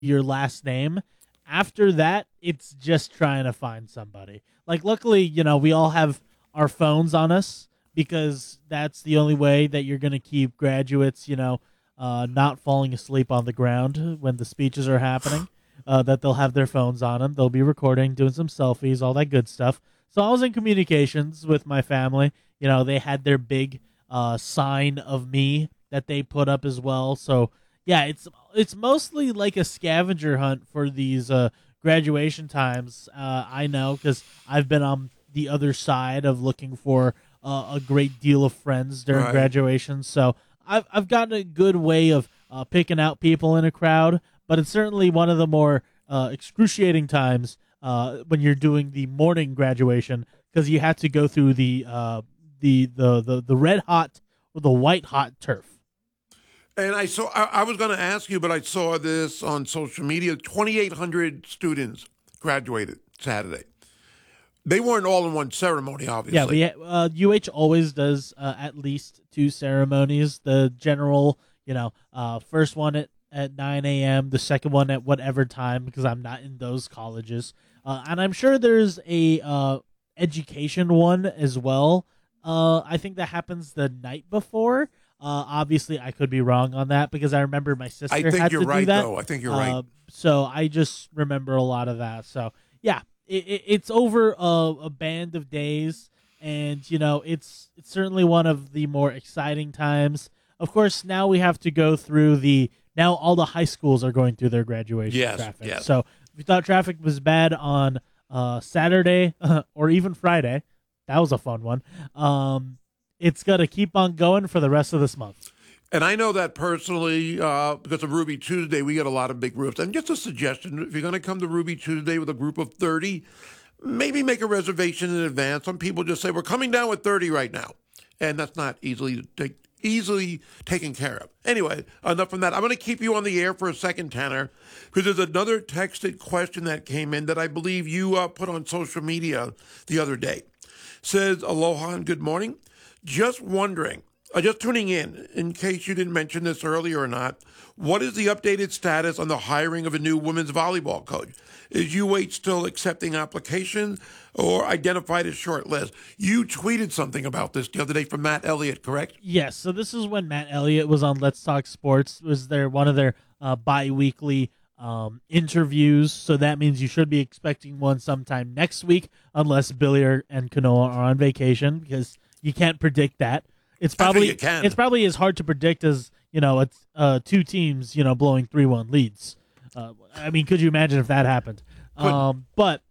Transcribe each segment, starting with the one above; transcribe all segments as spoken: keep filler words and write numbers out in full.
your last name. After that, it's just trying to find somebody. Like, luckily, you know, we all have our phones on us because that's the only way that you're going to keep graduates, you know, uh, not falling asleep on the ground when the speeches are happening, uh, that they'll have their phones on them. They'll be recording, doing some selfies, all that good stuff. So I was in communications with my family. You know, they had their big uh, sign of me that they put up as well. So, yeah, it's it's mostly like a scavenger hunt for these uh, graduation times. Uh, I know because I've been on the other side of looking for uh, a great deal of friends during Right. graduation. So I've I've gotten a good way of uh, picking out people in a crowd, but it's certainly one of the more uh, excruciating times uh, when you're doing the morning graduation because you have to go through the uh, the, the the the red hot or the white hot turf. And I saw. I, I was going to ask you, but I saw this on social media. twenty-eight hundred students graduated Saturday. They weren't all in one ceremony, obviously. Yeah, we, uh, U H always does uh, at least two ceremonies. The general, you know, uh, first one at, at nine a.m., the second one at whatever time, because I'm not in those colleges. Uh, and I'm sure there's a uh, education one as well. Uh, I think that happens the night before. Uh, obviously, I could be wrong on that because I remember my sister I think had you're to do right, that. though. I think you're Uh, right. So I just remember a lot of that. So, yeah. It, it, it's over a, a band of days, and you know it's it's certainly one of the more exciting times. Of course, now we have to go through the now all the high schools are going through their graduation Yes, traffic. yes. So if you thought traffic was bad on uh, Saturday or even Friday, that was a fun one. Um, it's gonna keep on going for the rest of this month. And I know that personally, uh, because of Ruby Tuesday, we get a lot of big groups. And just a suggestion, if you're going to come to Ruby Tuesday with a group of thirty, maybe make a reservation in advance. Some people just say, we're coming down with thirty right now. And that's not easily take, easily taken care of. Anyway, enough from that. I'm going to keep you on the air for a second, Tanner, because there's another texted question that came in that I believe you uh, put on social media the other day. Says, aloha and good morning. Just wondering, Uh, just tuning in, in case you didn't mention this earlier or not, what is the updated status on the hiring of a new women's volleyball coach? Is U H still accepting applications or identified as shortlist? You tweeted something about this the other day from Matt Elliott, correct? Yes, so this is when Matt Elliott was on Let's Talk Sports. It was their one of their uh, bi-weekly um, interviews, so that means you should be expecting one sometime next week, unless Billy or- and Kanoa are on vacation, because you can't predict that. It's probably you can. it's probably as hard to predict as you know it's uh, two teams you know blowing three one leads. Uh, I mean, could you imagine if that happened? Um, but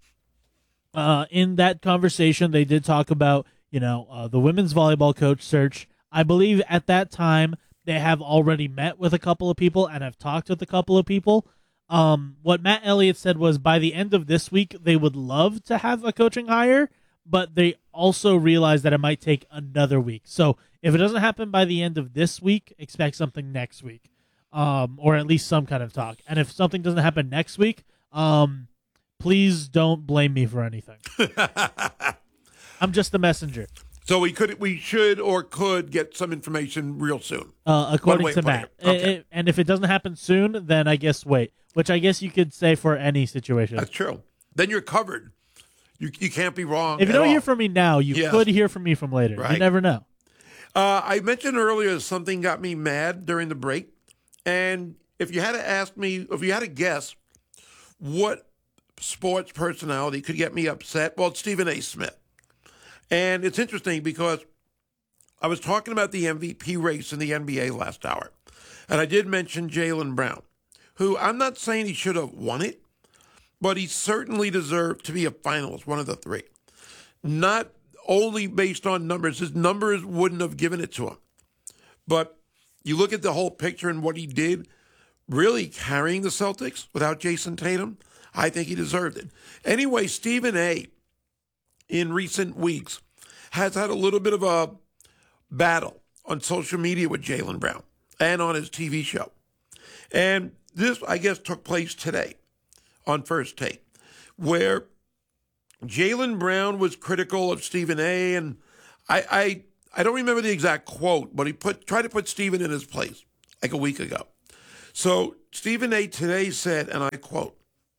uh, in that conversation, they did talk about you know uh, the women's volleyball coach search. I believe at that time they have already met with a couple of people and have talked with a couple of people. Um, what Matt Elliott said was by the end of this week they would love to have a coaching hire, but they also realize that it might take another week. So if it doesn't happen by the end of this week, expect something next week, um, or at least some kind of talk. And if something doesn't happen next week, um, please don't blame me for anything. I'm just the messenger. So we could, we should or could get some information real soon. Uh, according way to of putting Matt. it. Okay. I- I- and if it doesn't happen soon, then I guess wait, which I guess you could say for any situation. That's true. Then you're covered. You you can't be wrong. If you at don't all. hear from me now, you Yes. could hear from me from later. You Right. never know. Uh, I mentioned earlier something got me mad during the break. And if you had to ask me, if you had to guess what sports personality could get me upset, well, it's Stephen A. Smith. And it's interesting because I was talking about the M V P race in the N B A last hour. And I did mention Jaylen Brown, who I'm not saying he should have won it, but he certainly deserved to be a finalist, one of the three. Not only based on numbers. His numbers wouldn't have given it to him. But you look at the whole picture and what he did, really carrying the Celtics without Jason Tatum, I think he deserved it. Anyway, Stephen A., in recent weeks, has had a little bit of a battle on social media with Jaylen Brown and on his T V show. And this, I guess, took place today on First Take, where Jaylen Brown was critical of Stephen A. And I, I I don't remember the exact quote, but he put tried to put Stephen in his place like a week ago. So Stephen A. today said, and I quote,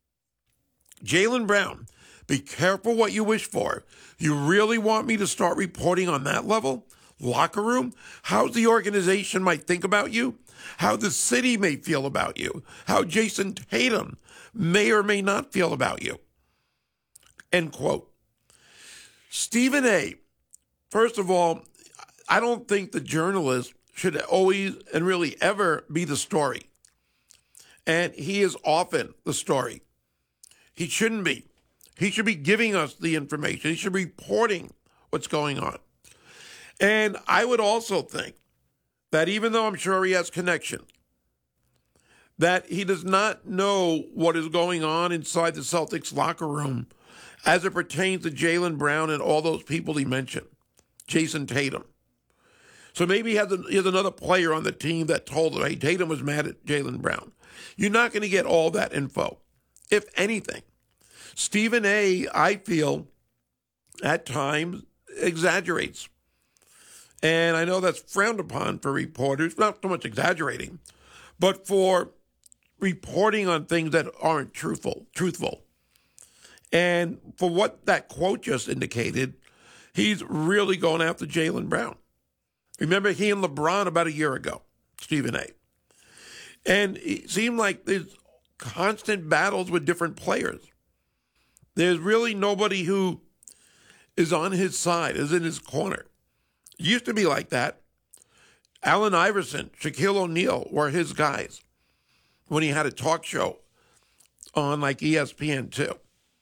Jaylen Brown, be careful what you wish for. You really want me to start reporting on that level? Locker room? How the organization might think about you? How the city may feel about you? How Jason Tatum may or may not feel about you? End quote. Stephen A., first of all, I don't think the journalist should always and really ever be the story. And he is often the story. He shouldn't be. He should be giving us the information. He should be reporting what's going on. And I would also think that even though I'm sure he has connections, that he does not know what is going on inside the Celtics locker room as it pertains to Jaylen Brown and all those people he mentioned, Jason Tatum. So maybe he has, a, he has another player on the team that told him, hey, Tatum was mad at Jaylen Brown. You're not going to get all that info. If anything, Stephen A., I feel, at times exaggerates. And I know that's frowned upon for reporters, not so much exaggerating, but for reporting on things that aren't truthful. truthful. And for what that quote just indicated, he's really going after Jaylen Brown. Remember he and LeBron about a year ago, Stephen A. And it seemed like there's constant battles with different players. There's really nobody who is on his side, is in his corner. It used to be like that. Allen Iverson, Shaquille O'Neal were his guys when he had a talk show on like E S P N two.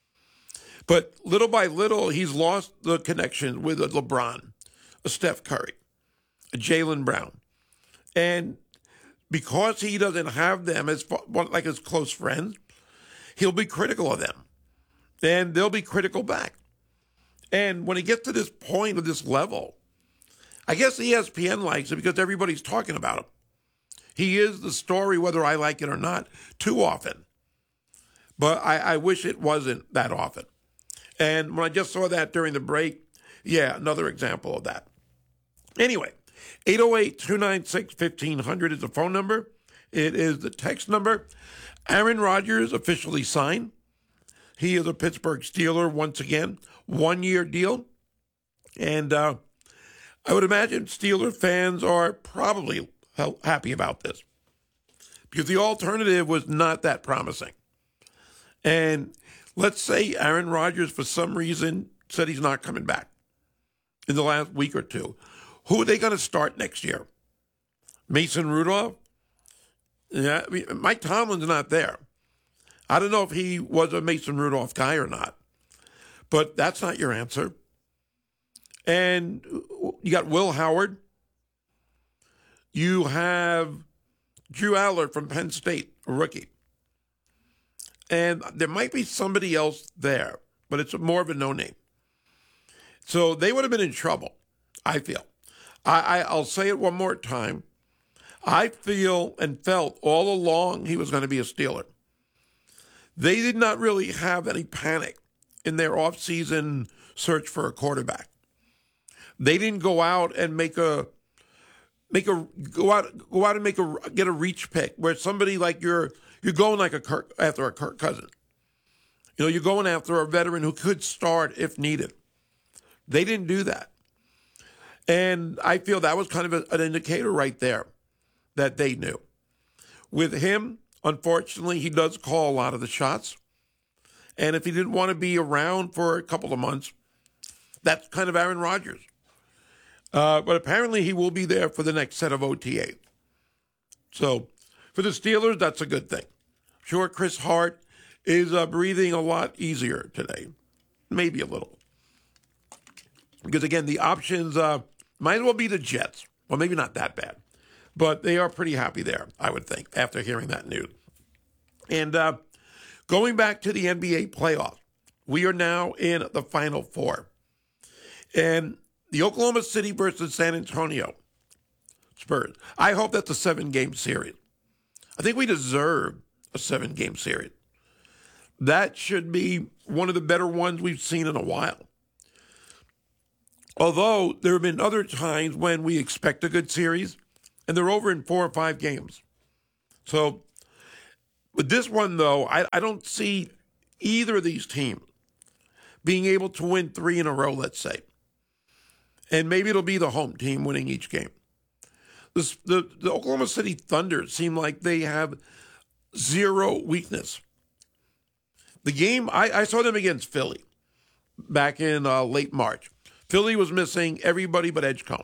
But little by little, he's lost the connection with a LeBron, a Steph Curry, a Jaylen Brown. And because he doesn't have them as like his close friends, he'll be critical of them. And they'll be critical back. And when he gets to this point of this level, I guess E S P N likes it because everybody's talking about him. He is the story, whether I like it or not, too often. But I, I wish it wasn't that often. And when I just saw that during the break, yeah, another example of that. Anyway, eight oh eight, two nine six, fifteen hundred is the phone number. It is the text number. Aaron Rodgers officially signed. He is a Pittsburgh Steeler once again, one-year deal. And uh, I would imagine Steeler fans are probably happy about this because the alternative was not that promising. And let's say Aaron Rodgers, for some reason, said he's not coming back in the last week or two. Who are they going to start next year? Mason Rudolph? Yeah, I mean, Mike Tomlin's not there. I don't know if he was a Mason Rudolph guy or not, but that's not your answer. And you got Will Howard. You have Drew Allard from Penn State, a rookie. And there might be somebody else there, but it's more of a no-name. So they would have been in trouble, I feel. I, I, I'll say it one more time. I feel and felt all along he was going to be a Steeler. They did not really have any panic in their offseason search for a quarterback. They didn't go out and make a make a go out go out and make a get a reach pick where somebody like you're you're going like a Kirk, after a Kirk Cousins. You know, you're going after a veteran who could start if needed. They didn't do that. And I feel that was kind of a, an indicator right there that they knew. With him, unfortunately, he does call a lot of the shots. And if he didn't want to be around for a couple of months, that's kind of Aaron Rodgers. Uh, but apparently he will be there for the next set of O T A. So for the Steelers, that's a good thing. Sure, Chris Hart is uh, breathing a lot easier today. Maybe a little. Because, again, the options uh, might as well be the Jets. Well, maybe not that bad. But they are pretty happy there, I would think, after hearing that news. And uh, going back to the N B A playoffs, we are now in the Final Four. And the Oklahoma City versus San Antonio Spurs. I hope that's a seven-game series. I think we deserve a seven-game series. That should be one of the better ones we've seen in a while. Although there have been other times when we expect a good series, and they're over in four or five games. So With this one, though, I, I don't see either of these teams being able to win three in a row, let's say. And maybe it'll be the home team winning each game. This, the, the Oklahoma City Thunder seem like they have zero weakness. The game, I, I saw them against Philly back in uh, late March. Philly was missing everybody but Edgecombe.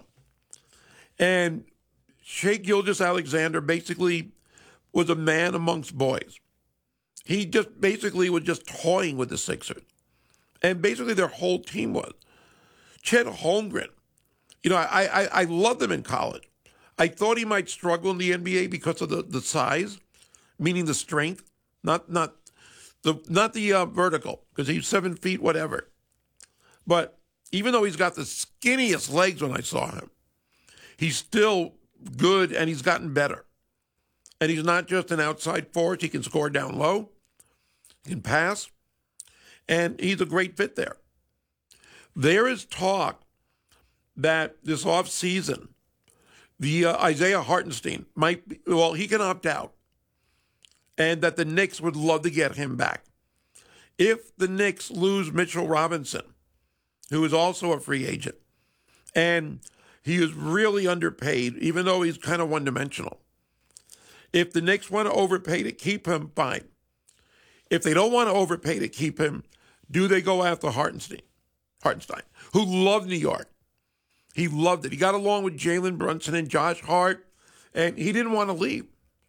And Shai Gilgeous-Alexander basically was a man amongst boys. He just basically was just toying with the Sixers. And basically their whole team was. Chet Holmgren, you know, I, I, I loved him in college. I thought he might struggle in the N B A because of the, the size, meaning the strength, not not the not the uh, vertical, because he's seven feet, whatever. But even though he's got the skinniest legs when I saw him, he's still good and he's gotten better. And he's not just an outside forward. He can score down low. He can pass. And he's a great fit there. There is talk that this offseason, the uh, Isaiah Hartenstein might be, well, he can opt out. And that the Knicks would love to get him back. If the Knicks lose Mitchell Robinson, who is also a free agent, and he is really underpaid, even though he's kind of one-dimensional. If the Knicks want to overpay to keep him, fine. If they don't want to overpay to keep him, do they go after Hartenstein, Hartenstein, who loved New York? He loved it. He got along with Jalen Brunson and Josh Hart, and he didn't want to leave.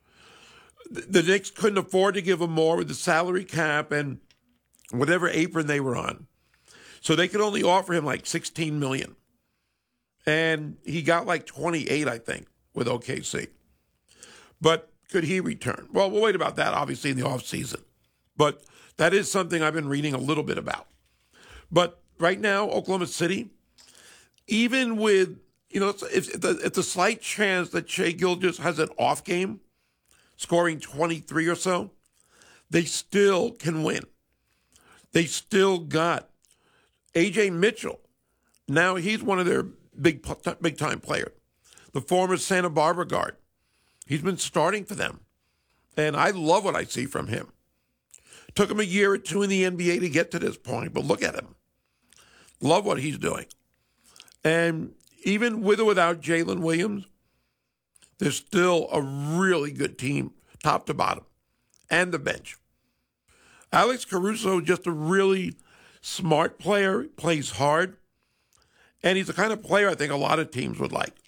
The Knicks couldn't afford to give him more with the salary cap and whatever apron they were on. So they could only offer him like sixteen million dollars. And he got like twenty-eight, I think, with O K C. But could he return? Well, we'll wait about that, obviously, in the offseason. But that is something I've been reading a little bit about. But right now, Oklahoma City, even with, you know, if, if, the, if the slight chance that Shai Gilgeous has an off game, scoring twenty-three or so, they still can win. They still got A J Mitchell. Now he's one of their big, big time players. The former Santa Barbara guard. He's been starting for them. And I love what I see from him. Took him a year or two in the N B A to get to this point, but look at him. Love what he's doing. And even with or without Jalen Williams, there's still a really good team, top to bottom, and the bench. Alex Caruso is just a really smart player, plays hard, and he's the kind of player I think a lot of teams would like.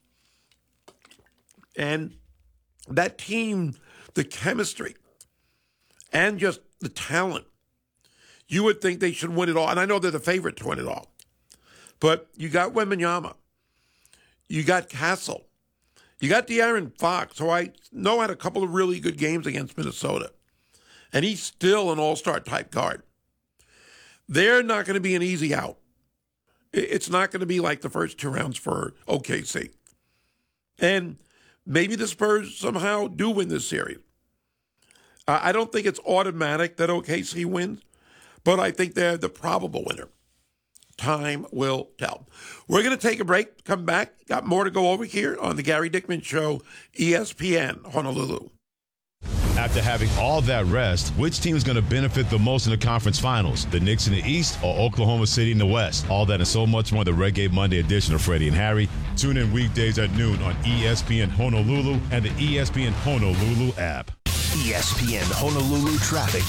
And that team, the chemistry, and just the talent, you would think they should win it all. And I know they're the favorite to win it all. But you got Wembanyama. You got Castle. You got De'Aaron Fox, who I know had a couple of really good games against Minnesota. And he's still an all-star type guard. They're not going to be an easy out. It's not going to be like the first two rounds for O K C. And maybe the Spurs somehow do win this series. I don't think it's automatic that O K C wins, but I think they're the probable winner. Time will tell. We're going to take a break, come back. Got more to go over here on the Gary Dickman Show, E S P N Honolulu. After having all that rest, which team is going to benefit the most in the conference finals? The Knicks in the East or Oklahoma City in the West? All that and so much more in the Red Gate Monday edition of Freddie and Harry. Tune in weekdays at noon on E S P N Honolulu and the E S P N Honolulu app. E S P N Honolulu traffic.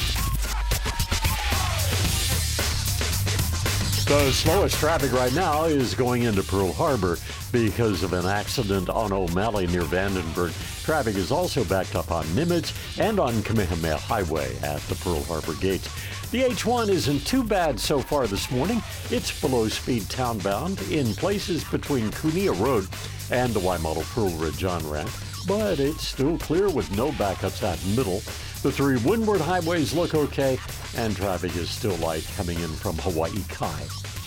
The slowest traffic right now is going into Pearl Harbor because of an accident on O'Malley near Vandenberg. Traffic is also backed up on Nimitz and on Kamehameha Highway at the Pearl Harbor gates. The H one isn't too bad so far this morning. It's below speed townbound in places between Kunia Road and the Waimalo Pearl Ridge on-ramp, but it's still clear with no backups at Middle. The three windward highways look okay, and traffic is still light coming in from Hawaii Kai.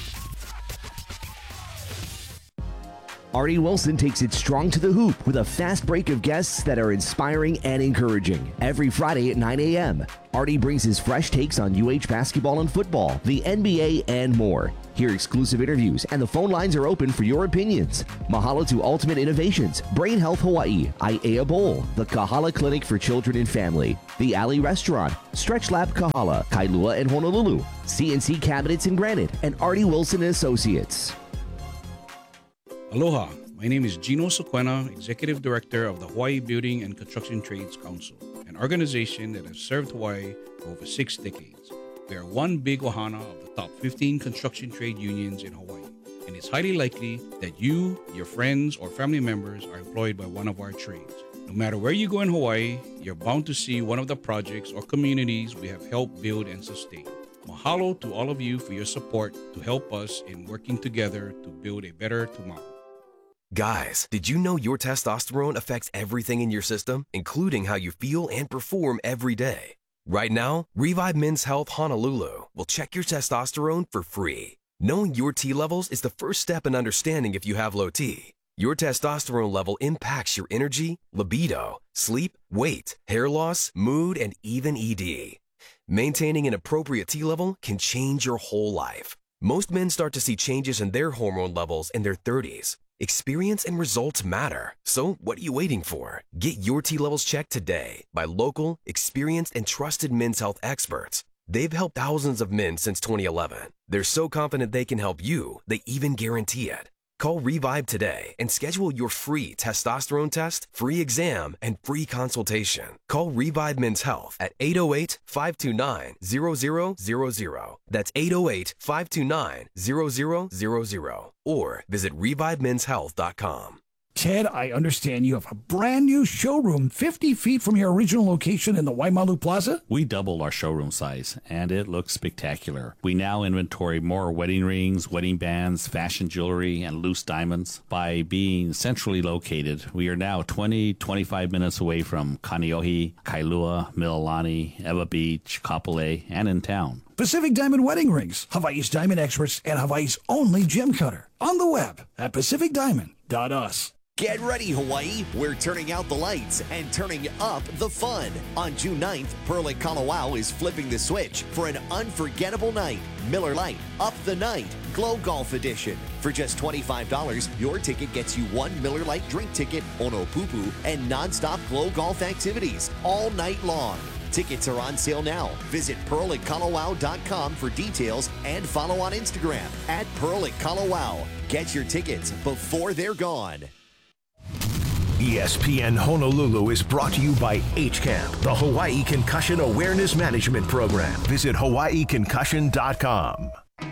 Artie Wilson takes it strong to the hoop with a fast break of guests that are inspiring and encouraging. Every Friday at nine a.m., Artie brings his fresh takes on U H basketball and football, the N B A, and more. Hear exclusive interviews, and the phone lines are open for your opinions. Mahalo to Ultimate Innovations, Brain Health Hawaii, Aiea Bowl, the Kahala Clinic for Children and Family, The Alley Restaurant, Stretch Lab Kahala, Kailua and Honolulu, C N C Cabinets in Granite, and Artie Wilson and Associates. Aloha, my name is Gino Sequena, Executive Director of the Hawaii Building and Construction Trades Council, an organization that has served Hawaii for over six decades. We are one big ohana of the top fifteen construction trade unions in Hawaii, and it's highly likely that you, your friends, or family members are employed by one of our trades. No matter where you go in Hawaii, you're bound to see one of the projects or communities we have helped build and sustain. Mahalo to all of you for your support to help us in working together to build a better tomorrow. Guys, did you know your testosterone affects everything in your system, including how you feel and perform every day? Right now, Revive Men's Health Honolulu will check your testosterone for free. Knowing your T levels is the first step in understanding if you have low T. Your testosterone level impacts your energy, libido, sleep, weight, hair loss, mood, and even E D. Maintaining an appropriate T level can change your whole life. Most men start to see changes in their hormone levels in their thirties. Experience and results matter. So what are you waiting for? Get your T levels checked today by local, experienced, and trusted men's health experts. They've helped thousands of men since twenty eleven. They're so confident they can help you, they even guarantee it. Call Revive today and schedule your free testosterone test, free exam, and free consultation. Call Revive Men's Health at eight oh eight, five two nine, zero zero zero zero. That's eight oh eight, five two nine, zero zero zero zero. Or visit revive men's health dot com. Ted, I understand you have a brand new showroom fifty feet from your original location in the Waimalu Plaza? We doubled our showroom size, and it looks spectacular. We now inventory more wedding rings, wedding bands, fashion jewelry, and loose diamonds. By being centrally located, we are now twenty, twenty-five minutes away from Kaneohe, Kailua, Mililani, Ewa Beach, Kapolei, and in town. Pacific Diamond Wedding Rings, Hawaii's diamond experts and Hawaii's only gem cutter. On the web at pacific diamond dot u s. Get ready, Hawaii. We're turning out the lights and turning up the fun. On June ninth, Pearl at Kalawao is flipping the switch for an unforgettable night. Miller Lite, Up the Night, Glow Golf Edition. For just twenty-five dollars, your ticket gets you one Miller Lite drink ticket, Onopupu, and nonstop Glow Golf activities all night long. Tickets are on sale now. Visit pearl at kalawao dot com for details and follow on Instagram at Pearl at Kalawao. Get your tickets before they're gone. E S P N Honolulu is brought to you by H CAMP, the Hawaii Concussion Awareness Management Program. Visit hawaii concussion dot com.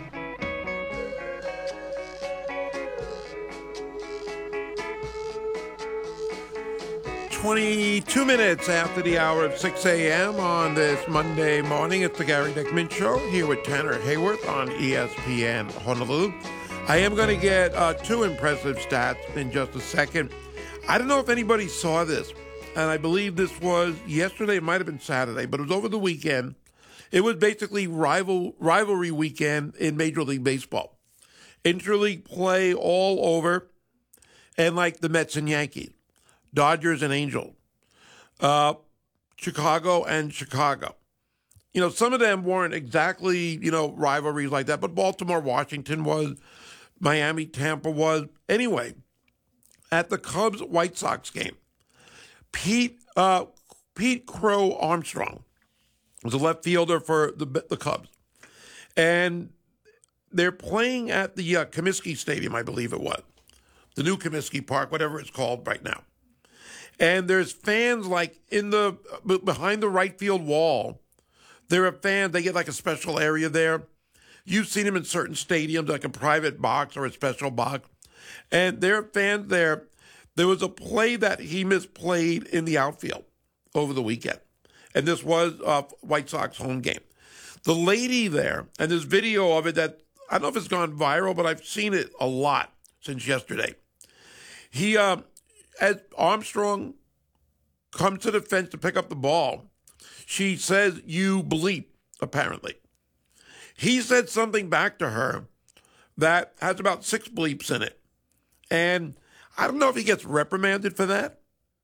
twenty-two minutes after the hour of six a.m. on this Monday morning. It's the Gary Dickman Show here with Tanner Hayworth on E S P N Honolulu. I am going to get uh, two impressive stats in just a second. I don't know if anybody saw this, and I believe this was yesterday. It might have been Saturday, but it was over the weekend. It was basically rival rivalry weekend in Major League Baseball. Interleague play all over, and like the Mets and Yankees, Dodgers and Angels, uh, Chicago and Chicago. You know, some of them weren't exactly, you know, rivalries like that, but Baltimore, Washington was, Miami, Tampa was. Anyway, at the Cubs-White Sox game, Pete uh, Pete Crow Armstrong was a left fielder for the the Cubs. And they're playing at the uh, Comiskey Stadium, I believe it was. The new Comiskey Park, whatever it's called right now. And there's fans like in the behind the right field wall. There are fans. They get like a special area there. You've seen them in certain stadiums, like a private box or a special box. And there are fans there. There was a play that he misplayed in the outfield over the weekend. And this was a White Sox home game. The lady there, and there's video of it that, I don't know if it's gone viral, but I've seen it a lot since yesterday. He, uh, as Armstrong comes to the fence to pick up the ball, she says, "You bleep," apparently. He said something back to her that has about six bleeps in it. And I don't know if he gets reprimanded for that.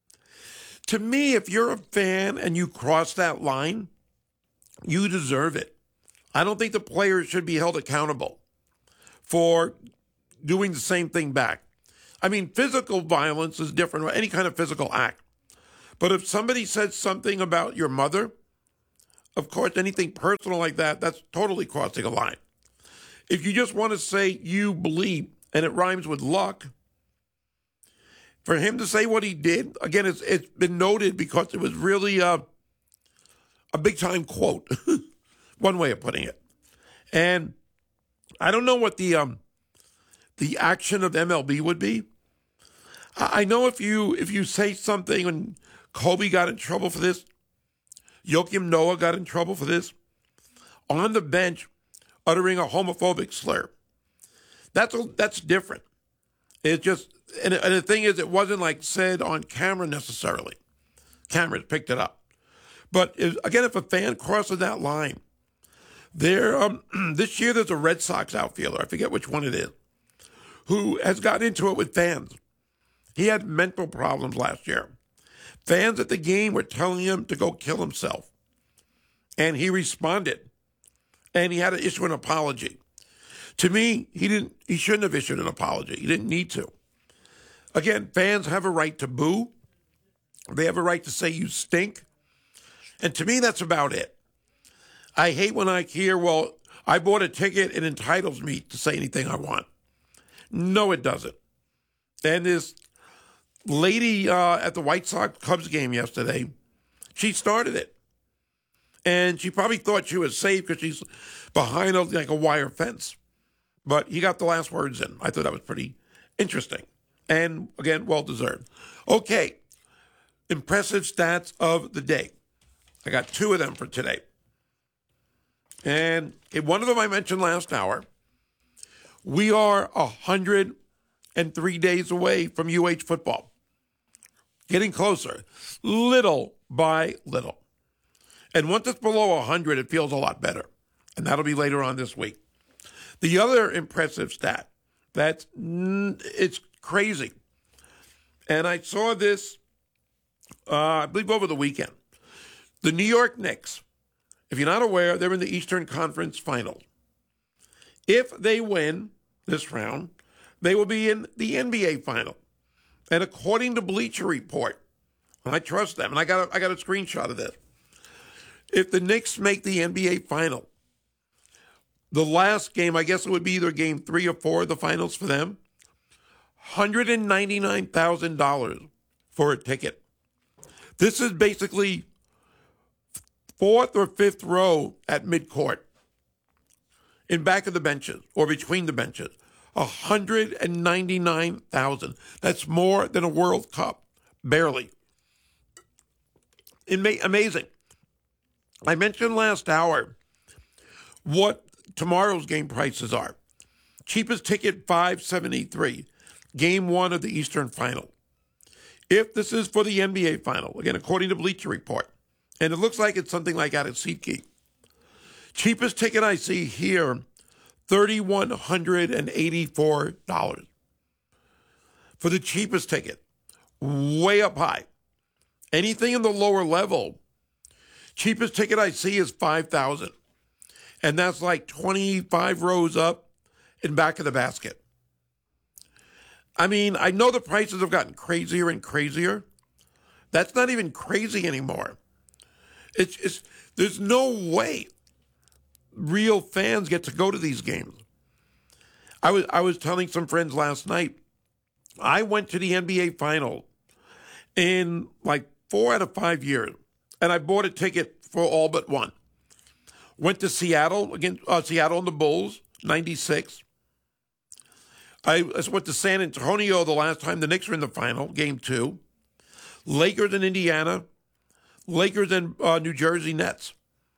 To me, if you're a fan and you cross that line, you deserve it. I don't think the players should be held accountable for doing the same thing back. I mean, physical violence is different, or any kind of physical act. But if somebody says something about your mother, of course, anything personal like that, that's totally crossing a line. If you just want to say you believe and it rhymes with luck, for him to say what he did, again, it's it's been noted because it was really a, a big-time quote, one way of putting it. And I don't know what the um, the action of M L B would be. I, I know if you if you say something, and Kobe got in trouble for this, Joakim Noah got in trouble for this, on the bench uttering a homophobic slur. That's a, that's different. It's just, and, and the thing is, it wasn't like said on camera necessarily. Cameras picked it up. But it, again, if a fan crosses that line, there um, this year there's a Red Sox outfielder, I forget which one it is, who has gotten into it with fans. He had mental problems last year. Fans at the game were telling him to go kill himself. And he responded. And he had to issue an apology. To me, he didn't. He shouldn't have issued an apology. He didn't need to. Again, fans have a right to boo. They have a right to say you stink. And to me, that's about it. I hate when I hear, well, I bought a ticket, it entitles me to say anything I want. No, it doesn't. And this lady uh, at the White Sox Cubs game yesterday, she started it. And she probably thought she was safe because she's behind a, like a wire fence. But he got the last words in. I thought that was pretty interesting. And, again, well-deserved. Okay, impressive stats of the day. I got two of them for today. And one of them I mentioned last hour. We are one hundred three days away from U H football. Getting closer, little by little. And once it's below one hundred, it feels a lot better. And that'll be later on this week. The other impressive stat, that's, it's crazy. And I saw this, uh, I believe, over the weekend. The New York Knicks, if you're not aware, they're in the Eastern Conference Finals. If they win this round, they will be in the N B A Final. And according to Bleacher Report, and I trust them, and I got a, I got a screenshot of this. If the Knicks make the N B A Final, the last game, I guess it would be either game three or four of the finals for them, one hundred ninety-nine thousand dollars for a ticket. This is basically fourth or fifth row at midcourt, in back of the benches or between the benches. one hundred ninety-nine thousand dollars. That's more than a World Cup, barely. Ama- amazing. I mentioned last hour what tomorrow's game prices are. Cheapest ticket, five seventy-three. Game one of the Eastern Final. If this is for the N B A Final, again, according to Bleacher Report, and it looks like it's something like out of SeatGeek. Cheapest ticket I see here, three thousand one hundred eighty-four dollars. For the cheapest ticket, way up high. Anything in the lower level, cheapest ticket I see is five thousand dollars. And that's like twenty-five rows up in back of the basket. I mean, I know the prices have gotten crazier and crazier. That's not even crazy anymore. It's, it's there's no way real fans get to go to these games. I was I was telling some friends last night, I went to the N B A Final in like four out of five years, and I bought a ticket for all but one. Went to Seattle against uh, Seattle and the Bulls, ninety-six. I went to San Antonio the last time the Knicks were in the final, game two. Lakers in Indiana. Lakers and uh, New Jersey Nets.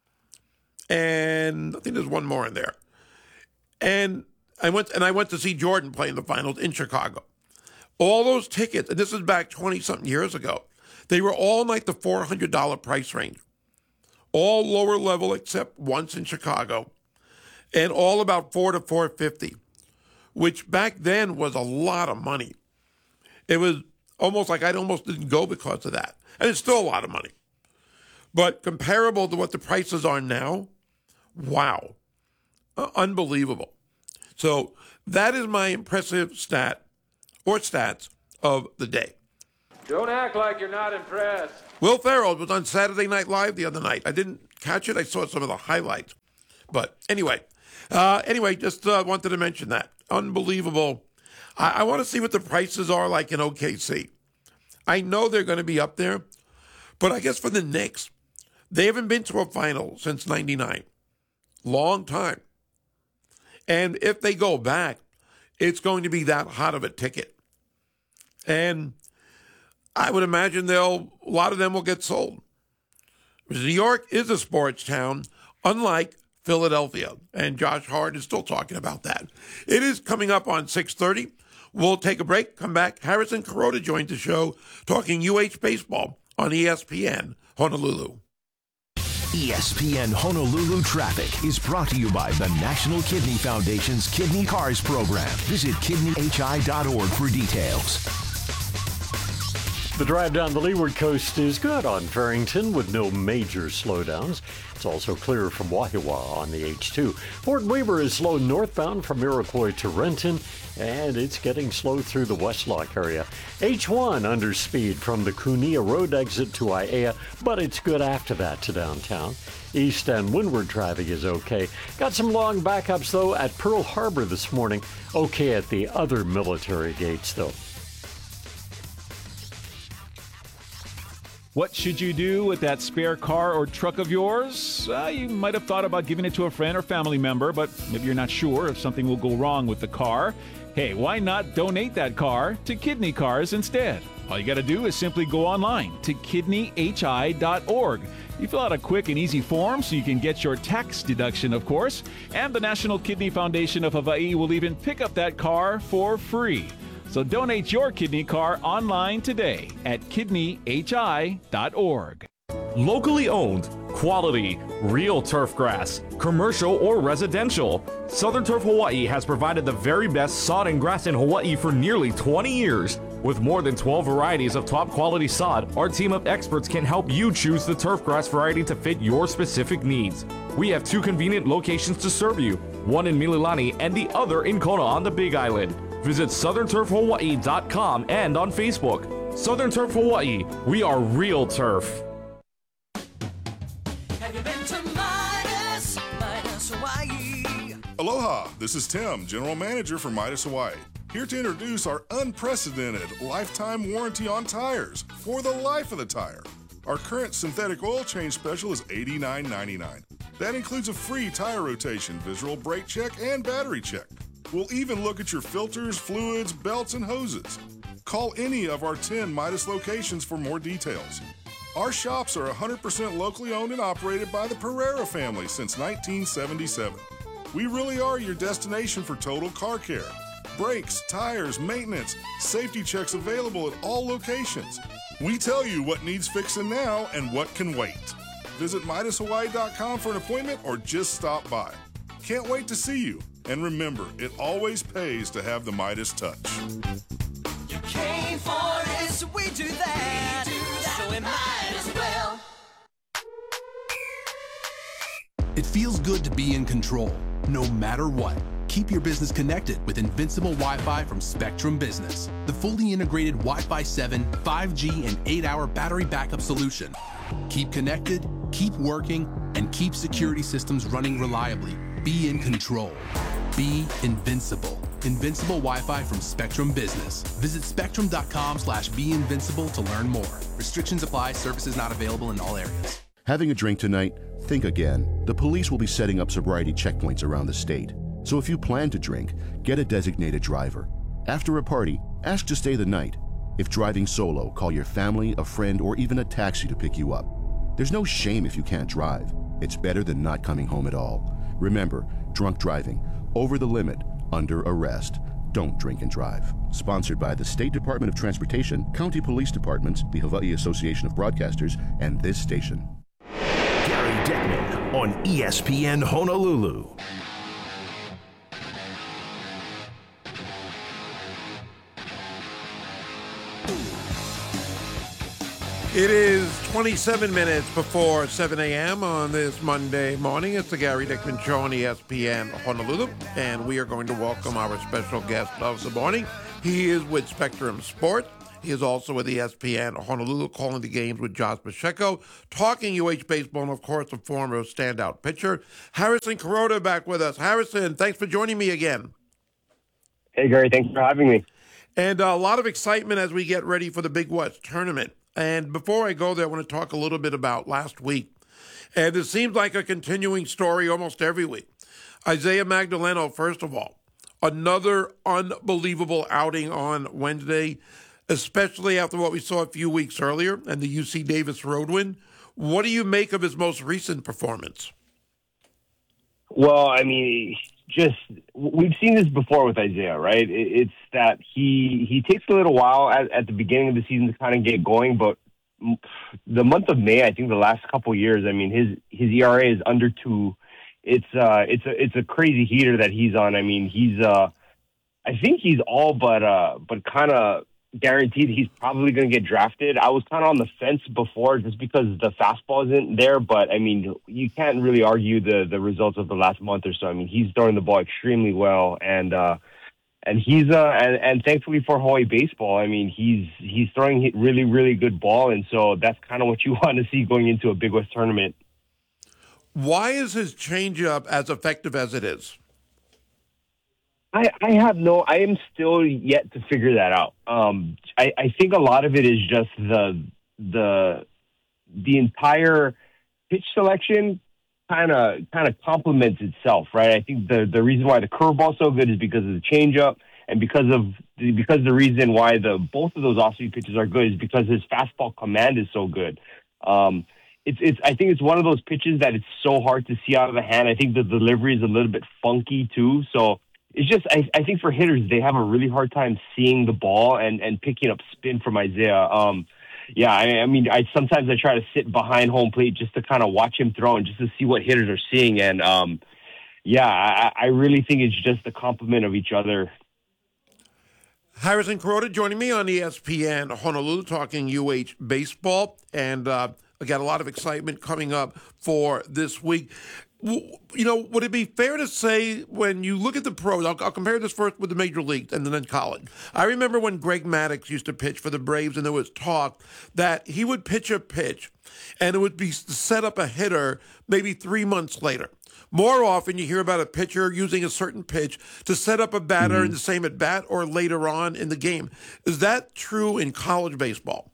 And I think there's one more in there. And I went and I went to see Jordan play in the finals in Chicago. All those tickets, and this is back twenty-something years ago, they were all in like the four hundred dollars price range. All lower level except once in Chicago. And all about four to four fifty, which back then was a lot of money. It was almost like I almost didn't go because of that. And it's still a lot of money. But comparable to what the prices are now, wow, uh, unbelievable. So that is my impressive stat or stats of the day. Don't act like you're not impressed. Will Ferrell was on Saturday Night Live the other night. I didn't catch it. I saw some of the highlights. But anyway, uh, anyway, just uh, wanted to mention that. Unbelievable. I, I want to see what the prices are like in O K C. I know they're going to be up there, but I guess for the Knicks, they haven't been to a final since ninety-nine. Long time. And if they go back, it's going to be that hot of a ticket. And I would imagine they'll a lot of them will get sold. New York is a sports town, unlike Philadelphia. And Josh Hart is still talking about that. It is coming up on six thirty. We'll take a break, come back. Harrison Kuroda joins the show talking U H baseball on E S P N Honolulu. E S P N Honolulu Traffic is brought to you by the National Kidney Foundation's Kidney Cars program. Visit kidney h i dot org for details. The drive down the leeward coast is good on Farrington with no major slowdowns. It's also clear from Wahiawa on the H two. Fort Weaver is slow northbound from Iroquois to Renton, and it's getting slow through the Westlock area. H one under speed from the Kunia Road exit to Aiea, but it's good after that to downtown. East and windward traffic is okay. Got some long backups, though, at Pearl Harbor this morning. Okay at the other military gates, though. What should you do with that spare car or truck of yours? Uh, you might have thought about giving it to a friend or family member, but maybe you're not sure if something will go wrong with the car. Hey, why not donate that car to Kidney Cars instead? All you got to do is simply go online to kidney h i dot org. You fill out a quick and easy form so you can get your tax deduction, of course, and the National Kidney Foundation of Hawaii will even pick up that car for free. So donate your kidney car online today at kidney h i dot org. Locally owned, quality, real turf grass, commercial or residential. Southern Turf Hawaii has provided the very best sod and grass in Hawaii for nearly twenty years. With more than twelve varieties of top quality sod, our team of experts can help you choose the turf grass variety to fit your specific needs. We have two convenient locations to serve you, one in Mililani and the other in Kona on the Big Island. Visit southern turf hawaii dot com and on Facebook. Southern Turf Hawaii, we are real turf. Have you been to Midas, Midas Hawaii? Aloha, this is Tim, General Manager for Midas Hawaii. Here to introduce our unprecedented lifetime warranty on tires for the life of the tire. Our current synthetic oil change special is eighty-nine ninety-nine. That includes a free tire rotation, visual brake check, and battery check. We'll even look at your filters, fluids, belts, and hoses. Call any of our ten Midas locations for more details. Our shops are one hundred percent locally owned and operated by the Pereira family since nineteen seventy-seven. We really are your destination for total car care. Brakes, tires, maintenance, safety checks available at all locations. We tell you what needs fixing now and what can wait. Visit Midas Hawaii dot com for an appointment or just stop by. Can't wait to see you. And remember, it always pays to have the Midas touch. You came for this, we do that, we do that. So we might as well. It feels good to be in control, no matter what. Keep your business connected with Invincible Wi-Fi from Spectrum Business, the fully integrated Wi-Fi seven, five G, and eight hour battery backup solution. Keep connected, keep working, and keep security systems running reliably. Be in control. Be invincible. Invincible Wi-Fi from Spectrum Business. Visit spectrum dot com slash be invincible to learn more. Restrictions apply. Services not available in all areas. Having a drink tonight? Think again. The police will be setting up sobriety checkpoints around the state. So if you plan to drink, get a designated driver. After a party, ask to stay the night. If driving solo, call your family, a friend, or even a taxi to pick you up. There's no shame if you can't drive. It's better than not coming home at all. Remember, drunk driving, over the limit, under arrest. Don't drink and drive. Sponsored by the State Department of Transportation, County Police Departments, the Hawaii Association of Broadcasters, and this station. Gary Dickman on E S P N Honolulu. It is twenty-seven minutes before seven a.m. on this Monday morning. It's the Gary Dickman Show on E S P N Honolulu, and we are going to welcome our special guest of the morning. He is with Spectrum Sports, He is also with E S P N Honolulu, calling the games with Josh Pacheco, talking U H baseball, and, of course, a former standout pitcher. Harrison Kuroda back with us. Harrison, thanks for joining me again. Hey, Gary, thanks for having me. And a lot of excitement as we get ready for the Big West tournament. And before I go there, I want to talk a little bit about last week. And it seems like a continuing story almost every week. Isaiah Magdaleno, first of all, another unbelievable outing on Wednesday, especially after what we saw a few weeks earlier and the U C Davis road win. What do you make of his most recent performance? Well, I mean, just we've seen this before with Isaiah, right? It's that he he takes a little while at, at the beginning of the season to kind of get going, but the month of May, I think the last couple of years, I mean, his his E R A is under two. It's uh, it's a it's a crazy heater that he's on. I mean, he's uh, I think he's all but uh, but kind of guaranteed he's probably going to get drafted. I was kind of on the fence before just because the fastball isn't there, but I mean, you can't really argue the the results of the last month or so. I mean, he's throwing the ball extremely well, and uh, and he's uh, and, and thankfully for Hawaii baseball, I mean, he's he's throwing really really good ball, and so that's kind of what you want to see going into a Big West tournament. Why is his changeup as effective as it is? I, I have no, I am still yet to figure that out. Um, I, I think a lot of it is just the, the, the entire pitch selection kind of, kind of complements itself, right? I think the, the reason why the curveball is so good is because of the changeup, and because of the, because the reason why the, both of those off-speed pitches are good is because his fastball command is so good. Um, It's, it's. I think it's one of those pitches that it's so hard to see out of the hand. I think the delivery is a little bit funky too. So it's just, I, I think for hitters, they have a really hard time seeing the ball and, and picking up spin from Isaiah. Um, yeah, I, I mean, I sometimes I try to sit behind home plate just to kind of watch him throw and just to see what hitters are seeing. And um, yeah, I, I really think it's just the complement of each other. Harrison Kuroda joining me on E S P N Honolulu, talking U H baseball, and uh, I got a lot of excitement coming up for this week. You know, would it be fair to say when you look at the pros, I'll, I'll compare this first with the major leagues and then college. I remember when Greg Maddux used to pitch for the Braves, and there was talk that he would pitch a pitch and it would be to set up a hitter maybe three months later. More often you hear about a pitcher using a certain pitch to set up a batter mm-hmm. in the same at bat or later on in the game. Is that true in college baseball?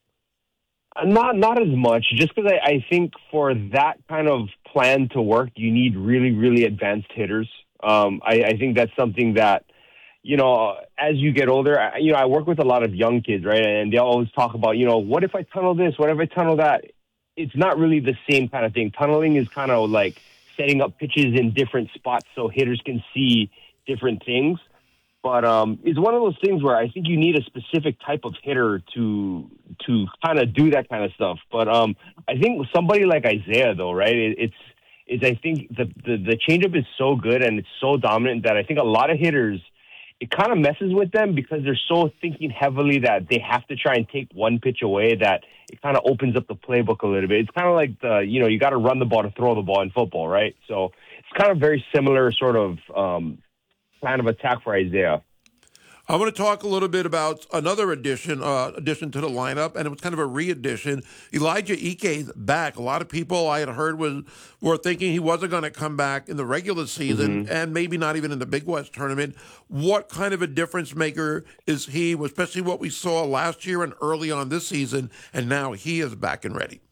Not not as much, just because I, I think for that kind of plan to work, you need really, really advanced hitters. Um, I, I think that's something that, you know, as you get older, I, you know, I work with a lot of young kids, right? And they always talk about, you know, what if I tunnel this? What if I tunnel that? It's not really the same kind of thing. Tunneling is kind of like setting up pitches in different spots so hitters can see different things. But um, it's one of those things where I think you need a specific type of hitter to to kind of do that kind of stuff. But um, I think somebody like Isaiah, though, right? It, it's it's I think the, the the changeup is so good and it's so dominant that I think a lot of hitters, it kind of messes with them because they're so thinking heavily that they have to try and take one pitch away that it kind of opens up the playbook a little bit. It's kind of like the you know you got to run the ball to throw the ball in football, right? So it's kind of very similar sort of. Um, kind of attack for Isaiah. I want to talk a little bit about another addition uh, addition to the lineup, and it was kind of a re-addition. Elijah Ike's back. A lot of people I had heard was were thinking he wasn't going to come back in the regular season mm-hmm. and maybe not even in the Big West tournament. What kind of a difference maker is he, especially what we saw last year and early on this season, and now he is back and ready?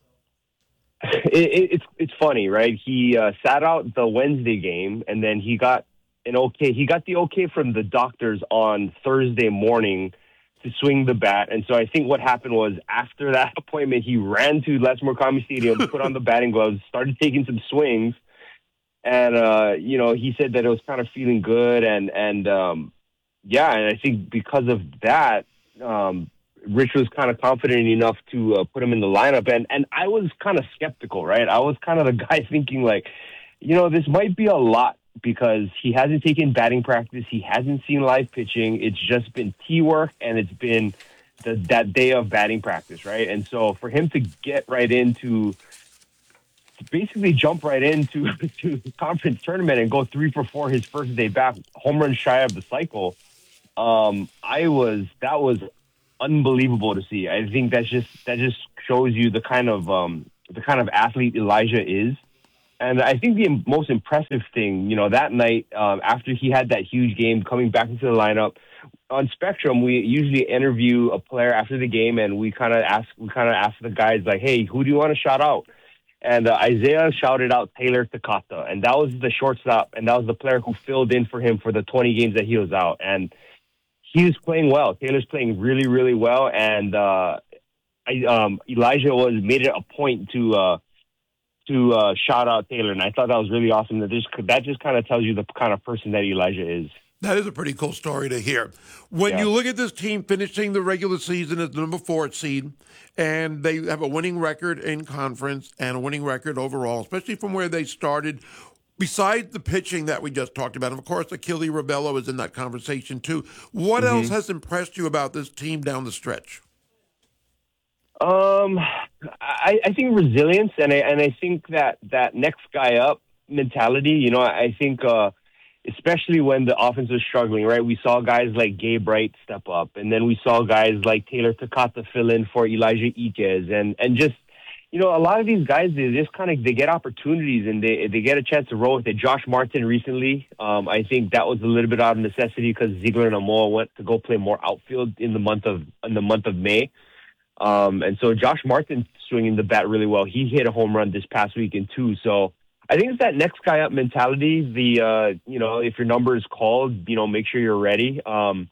It, it, it's, it's funny, right? He uh, sat out the Wednesday game, and then he got An okay, he got the okay from the doctors on Thursday morning to swing the bat. And so I think what happened was after that appointment, he ran to Les Murakami Stadium, put on the batting gloves, started taking some swings. And, uh, you know, he said that it was kind of feeling good. And, and um, yeah, and I think because of that, um, Rich was kind of confident enough to uh, put him in the lineup. And, and I was kind of skeptical, right? I was kind of the guy thinking like, you know, this might be a lot, because he hasn't taken batting practice. He hasn't seen live pitching. It's just been tee work, and it's been the, that day of batting practice, right? And so for him to get right into, to basically jump right into to the conference tournament and go three for four his first day back, home run shy of the cycle, um, I was, that was unbelievable to see. I think that's just that just shows you the kind of um, the kind of athlete Elijah is. And I think the most impressive thing, you know, that night um, after he had that huge game, coming back into the lineup on Spectrum, we usually interview a player after the game, and we kind of ask we kind of ask the guys like, "Hey, who do you want to shout out?" And uh, Isaiah shouted out Taylor Takata, and that was the shortstop, and that was the player who filled in for him for the twenty games that he was out, and he was playing well. Taylor's playing really, really well, and uh, I, um, Elijah was made it a point to. Uh, to uh, shout out Taylor, and I thought that was really awesome. That just that just kind of tells you the kind of person that Elijah is. That is a pretty cool story to hear. When Yeah. you look at this team finishing the regular season as the number four seed, and they have a winning record in conference and a winning record overall, especially from where they started, besides the pitching that we just talked about, and of course, Achille Rebello is in that conversation too. What Mhm. else has impressed you about this team down the stretch? Um, I, I think resilience, and I and I think that that next guy up mentality. You know, I think uh, especially when the offense was struggling, right? We saw guys like Gabe Wright step up, and then we saw guys like Taylor Takata fill in for Elijah Iquez, and and just you know, a lot of these guys they just kind of they get opportunities and they they get a chance to roll with it. Josh Martin recently, um, I think that was a little bit out of necessity because Ziegler and Amoa went to go play more outfield in the month of in the month of May. Um, and so Josh Martin's swinging the bat really well. He hit a home run this past weekend too. So I think it's that next guy up mentality. The, uh, you know, if your number is called, you know, make sure you're ready. Um,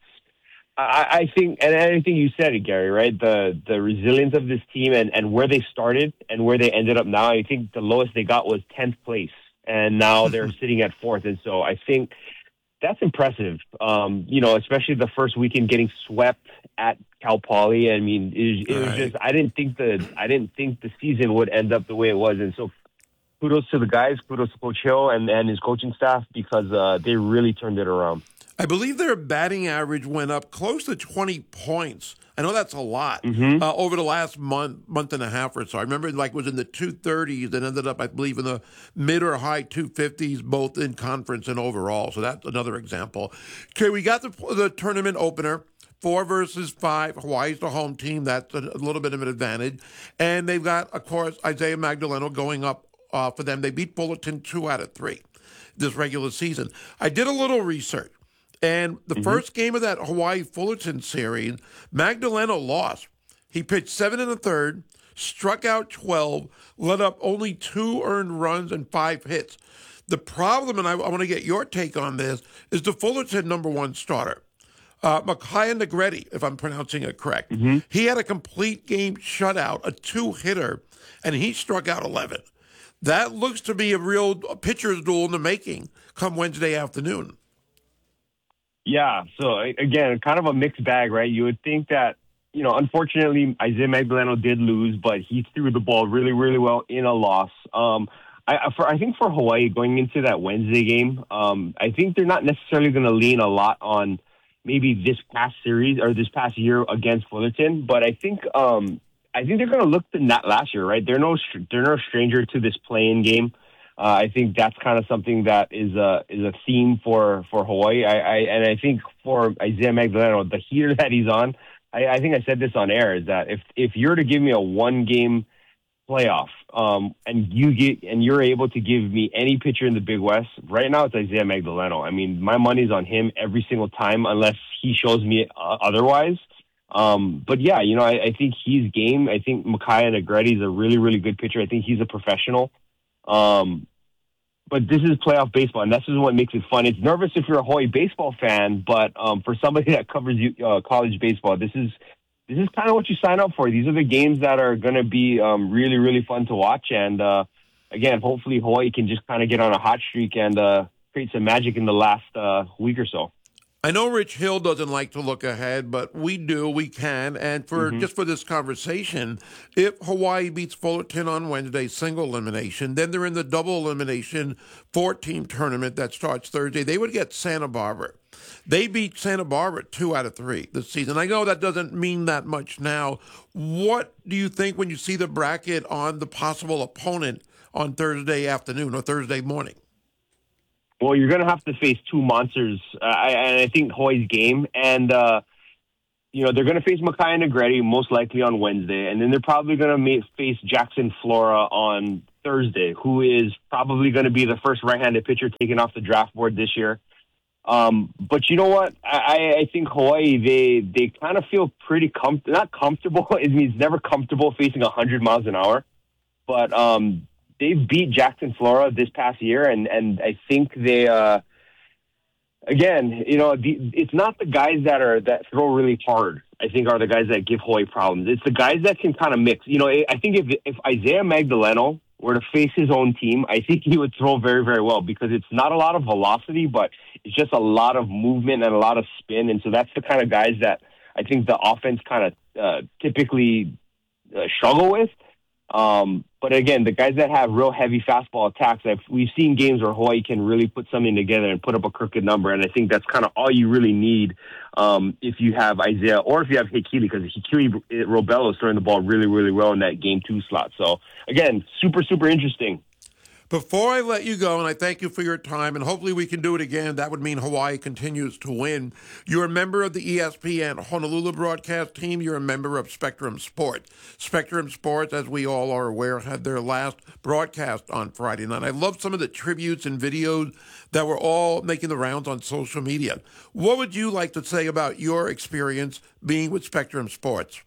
I, I think, and I think you said it, Gary, right? The, the resilience of this team and, and where they started and where they ended up now, I think the lowest they got was tenth place and now they're sitting at fourth. And so I think that's impressive. Um, you know, especially the first weekend getting swept at Cal Poly. I mean, it, it was Right. just I didn't think the I didn't think the season would end up the way it was, and so kudos to the guys, kudos to Coach Hill and, and his coaching staff because uh, they really turned it around. I believe their batting average went up close to twenty points. I know that's a lot Mhm. uh, over the last month, month and a half or so. I remember like it was in the two thirties and ended up, I believe, in the mid or high two fifties, both in conference and overall. So that's another example. Okay, we got the, the tournament opener. Four versus five. Hawaii's the home team. That's a, a little bit of an advantage. And they've got, of course, Isaiah Magdaleno going up uh, for them. They beat Fullerton two out of three this regular season. I did a little research. And the Mhm. first game of that Hawaii-Fullerton series, Magdaleno lost. He pitched seven and a third, struck out twelve, let up only two earned runs and five hits. The problem, and I, I want to get your take on this, is the Fullerton number one starter. Uh, Micaiah Negretti, if I'm pronouncing it correct. He had a complete game shutout, a two-hitter, and he struck out eleven. That looks to be a real pitcher's duel in the making come Wednesday afternoon. Yeah. So a- again, kind of a mixed bag, right? You would think that, you know, unfortunately, Isaiah Magdaleno did lose, but he threw the ball really, really well in a loss. Um, I, for, I think for Hawaii going into that Wednesday game, um, I think they're not necessarily going to lean a lot on maybe this past series or this past year against Fullerton, but I think um, I think they're going to look to that last year, right? They're no str- they're no stranger to this play-in game. Uh, I think that's kind of something that is a is a theme for for Hawaii. I, I and I think for Isaiah Magdaleno, the heater that he's on, I, I think I said this on air is that if if you're to give me a one game playoff, um, and you get and you're able to give me any pitcher in the Big West right now, it's Isaiah Magdaleno. I mean, my money's on him every single time, unless he shows me uh, otherwise. Um, but yeah, you know, I, I think he's game. I think Micaiah Negretti is a really, really good pitcher. I think he's a professional. Um, but this is playoff baseball, and this is what makes it fun. It's nervous if you're a Hawaii baseball fan, but um, for somebody that covers uh, college baseball, this is this is kind of what you sign up for. These are the games that are going to be um, really, really fun to watch. And uh, again, hopefully Hawaii can just kind of get on a hot streak and uh, create some magic in the last uh, week or so. I know Rich Hill doesn't like to look ahead, but we do, we can. And for Mhm. just for this conversation, if Hawaii beats Fullerton on Wednesday, single elimination, then they're in the double elimination four-team tournament that starts Thursday. They would get Santa Barbara. They beat Santa Barbara two out of three this season. I know that doesn't mean that much now. What do you think when you see the bracket on the possible opponent on Thursday afternoon or Thursday morning? Well, you're going to have to face two monsters, uh, I, and I think Hawaii's game. And, uh, you know, they're going to face Makai Negretti most likely on Wednesday, and then they're probably going to face Jackson Flora on Thursday, who is probably going to be the first right-handed pitcher taken off the draft board this year. Um, but you know what? I, I think Hawaii, they they kind of feel pretty com- not comfortable. I mean, it's never comfortable facing one hundred miles an hour. But um, they've beat Jackson Flora this past year, and, and I think they, uh, again, you know, the, it's not the guys that are that throw really hard, I think, are the guys that give Hawaii problems. It's the guys that can kind of mix. You know, I think if if Isaiah Magdaleno were to face his own team, I think he would throw very, very well because it's not a lot of velocity, but it's just a lot of movement and a lot of spin. And so that's the kind of guys that I think the offense kind of uh, typically uh, struggle with. Um, but again, the guys that have real heavy fastball attacks, I've, we've seen games where Hawaii can really put something together and put up a crooked number. And I think that's kind of all you really need um, if you have Isaiah or if you have Hikili, because Hikili Robello is throwing the ball really, really well in that game two slot. So again, super, super interesting. Before I let you go, and I thank you for your time, and hopefully we can do it again, that would mean Hawaii continues to win. You're a member of the E S P N Honolulu broadcast team. You're a member of Spectrum Sports. Spectrum Sports, as we all are aware, had their last broadcast on Friday night. I love some of the tributes and videos that were all making the rounds on social media. What would you like to say about your experience being with Spectrum Sports?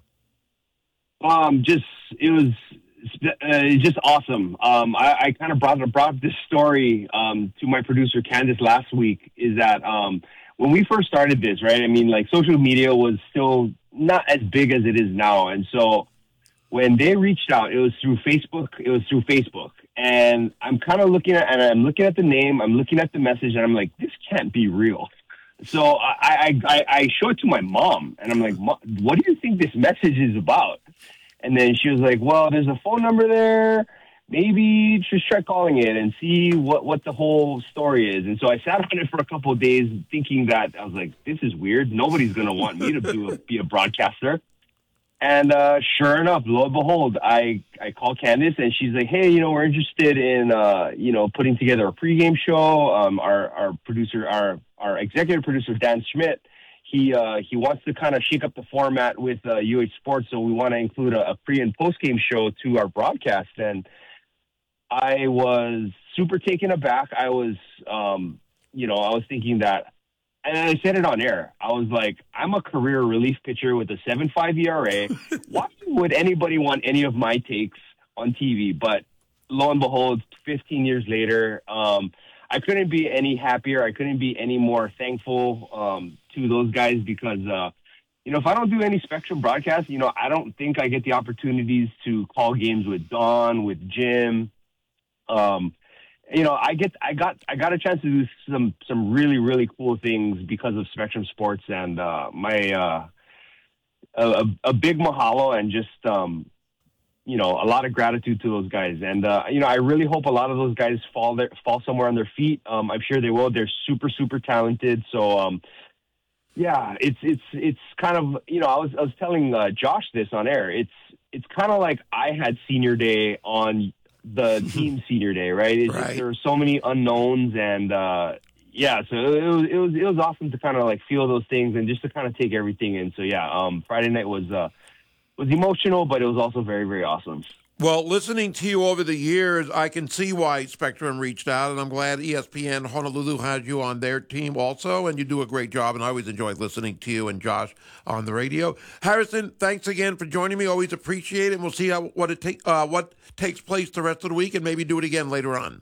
Um, just, it was... Uh, it's just awesome. Um, I, I kind of brought brought this story um, to my producer Candace last week. Is that um, when we first started this, right? I mean, like social media was still not as big as it is now, and so when they reached out, it was through Facebook. It was through Facebook, and I'm kind of looking at and I'm looking at the name, I'm looking at the message, and I'm like, this can't be real. So I I, I, I show it to my mom, and I'm like, what do you think this message is about? And then she was like, well, there's a phone number there. Maybe just try calling it and see what, what the whole story is. And so I sat on it for a couple of days thinking that, I was like, this is weird. Nobody's going to want me to do a, be a broadcaster. And uh, sure enough, lo and behold, I, I called Candace and she's like, hey, you know, we're interested in, uh, you know, putting together a pregame show. Um, our, our producer, our, our executive producer, Dan Schmidt, He uh, he wants to kind of shake up the format with uh, U H Sports, so we want to include a, a pre- and post-game show to our broadcast. And I was super taken aback. I was, um, you know, I was thinking that, and I said it on air. I was like, I'm a career relief pitcher with a seven point five E R A. Why would anybody want any of my takes on T V? But lo and behold, fifteen years later, um, I couldn't be any happier. I couldn't be any more thankful um, to those guys because, uh, you know, if I don't do any Spectrum broadcasts, you know, I don't think I get the opportunities to call games with Don, with Jim. Um, you know, I get, I got, I got a chance to do some, some really, really cool things because of Spectrum Sports, and uh, my uh, a, a big mahalo and just. Um, you know, a lot of gratitude to those guys. And, uh, you know, I really hope a lot of those guys fall there, fall somewhere on their feet. Um, I'm sure they will. They're super, super talented. So, um, yeah, it's, it's, it's kind of, you know, I was, I was telling uh, Josh this on air. It's, it's kind of like I had senior day on the team senior day, right? It's Right. Just, there were so many unknowns and, uh, yeah, so it was, it was, it was awesome to kind of like feel those things and just to kind of take everything in. So yeah, um, Friday night was, uh, was emotional, but it was also very, very awesome. Well, listening to you over the years, I can see why Spectrum reached out, and I'm glad E S P N Honolulu had you on their team also, and you do a great job, and I always enjoy listening to you and Josh on the radio. Harrison, thanks again for joining me. Always appreciate it, and we'll see how what it take uh, what takes place the rest of the week, and maybe do it again later on.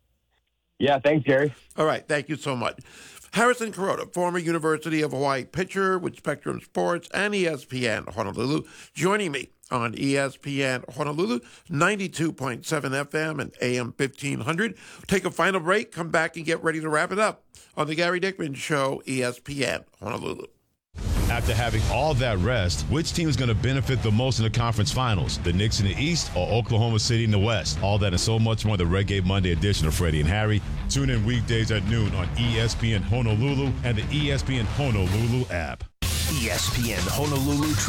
Yeah, thanks, Gary. All right, thank you so much. Harrison Kuroda, former University of Hawaii pitcher with Spectrum Sports and E S P N Honolulu, joining me on E S P N Honolulu, ninety-two point seven F M and A M fifteen hundred. Take a final break, come back and get ready to wrap it up on the Gary Dickman Show, E S P N Honolulu. After having all that rest, which team is going to benefit the most in the conference finals? The Knicks in the East or Oklahoma City in the West? All that and so much more, the Red Gate Monday edition of Freddie and Harry. Tune in weekdays at noon on E S P N Honolulu and the E S P N Honolulu app. E S P N Honolulu